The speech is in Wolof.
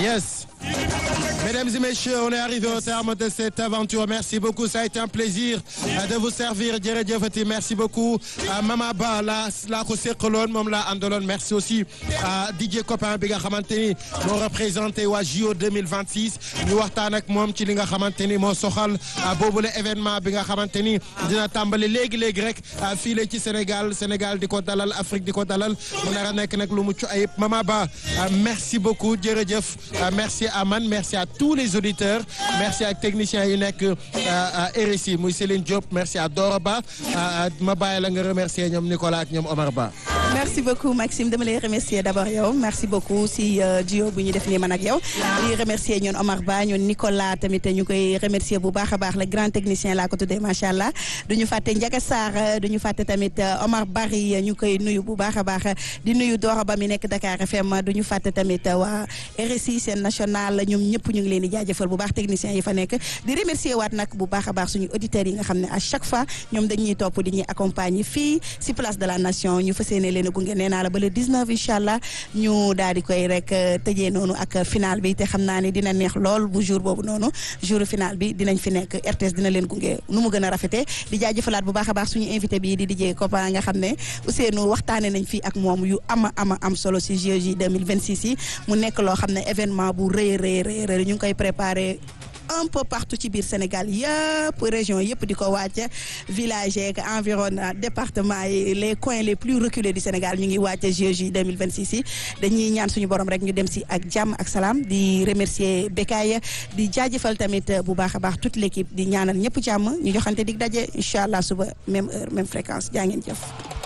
Yes. Mesdames et messieurs, on est arrivé au terme de cette aventure. Merci beaucoup, ça a été un plaisir de vous servir. Jërëjëfati, merci beaucoup. Mama Ba la ko seqaloon moom la àndaloon. Merci aussi DJ Copain bi nga xamante ni moo représenté waa JO 2026. ñu waxtaan ak moom ci li nga xamante ni moo soxal boobule événement bi nga xamante ni dina tàmbali léegi rek fii la ci Sénégal di ko dalal, Afrique di ko dalal. mu nar a nekk nag lu mucc ayib. Mama Ba, merci beaucoup, jërëjëf. Merci à Man, merci à tous les auditeurs, merci à techniciens yu nekk RSI muy Céline Diop, merci à Dora Ba. Ma bàyyi la nga remercier ñoom Nicolas ak ñoom Omar Ba. Merci beaucoup Maxime, dama lay remercier d'abord yow. Merci beaucoup si duo bu ñu def nii man ak yow. di remercier ñoon Omar Ba, ñoon Nicolas tamit ñu koy remercier bu baax a baax le grand technicien laa ko tuddee macha allah. duñu fàtte Ndiaga Sarr, duñu fàtte tamit Omar Bari ñu koy nuyu bu baax a baax. di nuyu Dora Ba mi nekk Dakar FM, duñu fàtte tamit waa RSI seen national ñoom ñëpp ñu ngi leen di jaajëfal bu baax technicien yi fa nekk. di remercier waat nag bu baax a baax suñu auditeurs yi nga xam ne à chaque fois ñoom dañuy topp di ñuy accompagner fii si place de la nation. ñu fas yéene leen a gunge nee naa la ba le 19 incha allah ñu daal di koy rek tëjee noonu ak final bi te xam naa ne dina neex lool bu jour boobu noonu jour final bi dinañ fi nekk RTS dina leen gunge nu mu gën a rafetee. di jaajëfalaat bu baax a baax suñu invité bi di DJ Copain nga xam ne Ousseynou waxtaane nañ fii ak moom yu am solo si JOJ 2026 yi mu nekk loo xam ne événement bu rëy ñu ngi koy préparé un peu partout ci biir Sénégal yëpp région yëpp di ko wàcc village yeeg environ département yi les coins les plus reculés du Sénégal ñu ngi wàcc JOJ 2026 yi. dañuy ñaan suñu borom rek ñu dem si ak jàmm ak salaam. di remercier Bekay di jaajëfal tamit bu baax a baax toute l'équipe di ñaanal ñëpp jàmm ñu joxante dig daje incha allah suba même heure même fréquence jaa ngeen jëf.